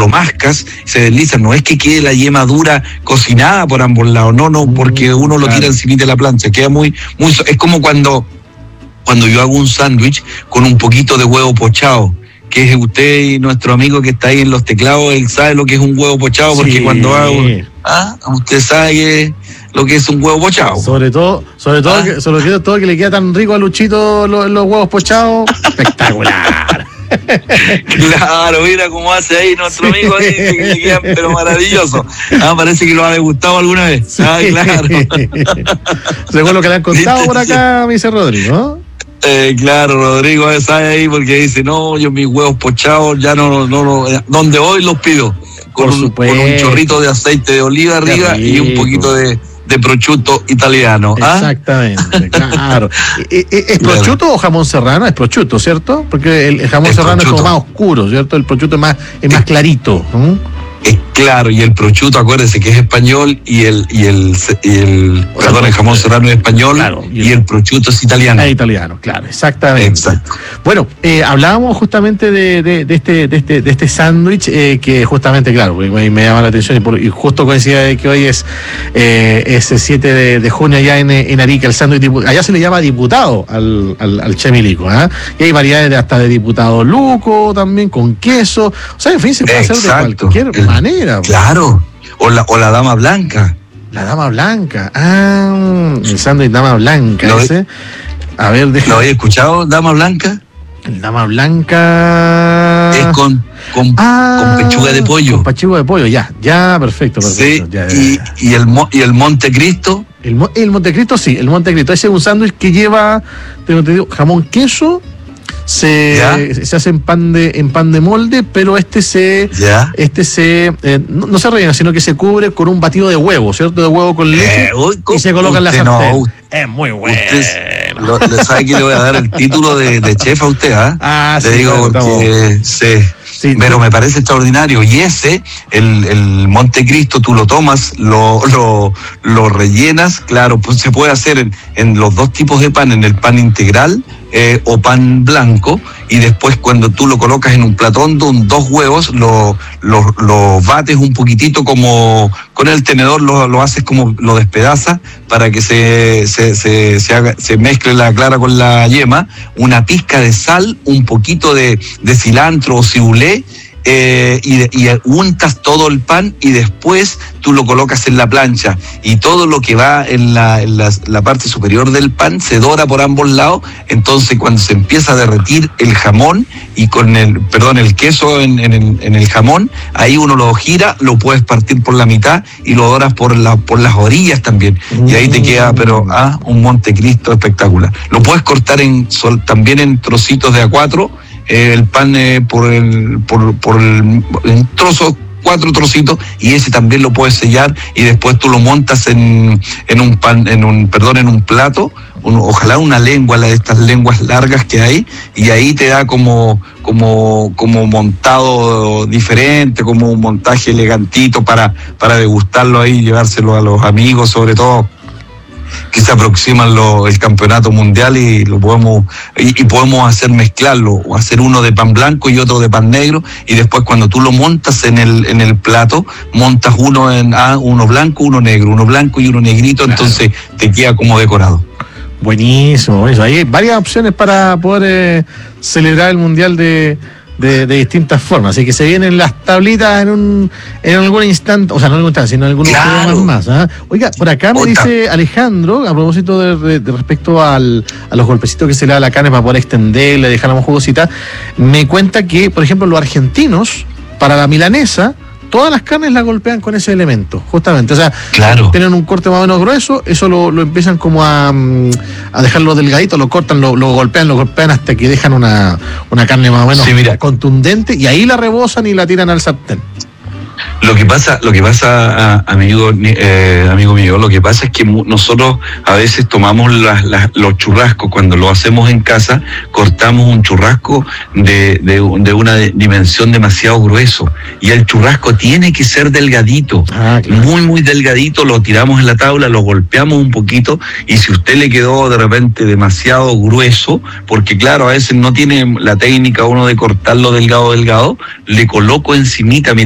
lo mascas, se desliza, no es que quede la yema dura cocinada por ambos lados, no, porque uno lo tira encima de la plancha, queda muy, es como cuando yo hago un sándwich con un poquito de huevo pochado, que es usted y nuestro amigo que está ahí en los teclados, él sabe lo que es un huevo pochado, porque cuando hago, usted sabe lo que es un huevo pochado. Sobre todo que le queda tan rico a Luchito los huevos pochados, espectacular. Claro, mira cómo hace ahí nuestro amigo ahí, que le quedan, pero maravilloso. Parece que lo ha degustado alguna vez. Claro. Según lo que le han contado por acá, me dice Rodrigo, ¿no? Claro, Rodrigo sabe ahí porque dice, no, yo mis huevos pochados ya no, donde voy los pido. Con un chorrito de aceite de oliva arriba y un poquito de prosciutto italiano. Exactamente, claro. ¿Es prosciutto o jamón serrano? Es prosciutto, ¿cierto? Porque el jamón serrano es como más oscuro, ¿cierto? El prosciutto es más clarito. Claro, y el prosciutto, acuérdese que es español y el jamón serrano es español, claro, y el prosciutto es italiano. Es italiano, claro, exactamente. Exacto. Bueno, hablábamos justamente de este sándwich que justamente, claro, me llama la atención y justo coincide de que hoy es 7 de junio allá en Arica, el sándwich, allá se le llama diputado al Che Milico, y hay variedades hasta de diputado luco también, con queso, o sea, en fin, se puede hacer de cualquier manera. Claro, o la dama blanca. La dama blanca, el sándwich dama blanca ese. A ver, ¿lo habéis escuchado, dama blanca? El dama blanca es con pechuga de pollo. Con pechuga de pollo, ya, perfecto. Sí, ya. ¿Y el Montecristo? El Montecristo, sí, el Montecristo. Ese es un sándwich que lleva, tengo entendido, jamón, queso. Se hace en pan de molde, pero no se rellena, sino que se cubre con un batido de huevo, ¿cierto? De huevo con leche y se coloca en la sartén. Es muy bueno. Le sabe que le voy a dar el título de chef a usted, le digo porque sí, pero me parece extraordinario. Y el Montecristo, tú lo tomas, lo rellenas, claro, pues se puede hacer en los dos tipos de pan, en el pan integral o pan blanco, y después cuando tú lo colocas en un plato hondo, 2 huevos, lo bates un poquitito, como con el tenedor lo haces, como lo despedazas para que se mezcle la clara con la yema, una pizca de sal, un poquito de cilantro o cibulet, y untas todo el pan y después tú lo colocas en la plancha y todo lo que va en la parte superior del pan se dora por ambos lados. Entonces cuando se empieza a derretir el jamón y con el queso en el jamón, ahí uno lo gira, lo puedes partir por la mitad y lo doras por las orillas también, y ahí te queda un Montecristo espectacular. Lo puedes cortar también en trocitos de A4, el pan en trozos, 4 trocitos, y ese también lo puedes sellar y después tú lo montas en un plato, ojalá una lengua, de estas lenguas largas que hay, y ahí te da como montado diferente, como un montaje elegantito para degustarlo ahí, llevárselo a los amigos, sobre todo que se aproximan el campeonato mundial, y lo podemos hacer mezclarlo, o hacer uno de pan blanco y otro de pan negro, y después cuando tú lo montas en el plato, montas uno blanco, uno negro, uno blanco y uno negrito, claro. Entonces te queda como decorado. Buenísimo, eso. Hay varias opciones para poder celebrar el mundial de distintas formas, así que se vienen las tablitas en algún instante, o sea, no en algún instante, sino en algunos programas más. Oiga, por acá me dice Alejandro, a propósito de respecto a los golpecitos que se le da a la carne para poder extenderle, dejarla más jugosita, me cuenta que, por ejemplo, los argentinos, para la milanesa, todas las carnes las golpean con ese elemento, justamente. O sea, claro, tienen un corte más o menos grueso, eso lo empiezan como a dejarlo delgadito, lo cortan, lo golpean hasta que dejan una carne más o menos contundente, y ahí la rebosan y la tiran al sartén. Lo que pasa, amigo mío, lo que pasa es que nosotros a veces tomamos los churrascos, cuando lo hacemos en casa, cortamos un churrasco de una dimensión demasiado grueso, y el churrasco tiene que ser delgadito, claro, muy muy delgadito, lo tiramos en la tabla, lo golpeamos un poquito, y si usted le quedó de repente demasiado grueso, porque claro, a veces no tiene la técnica uno de cortarlo delgado, le coloco encimita, mira,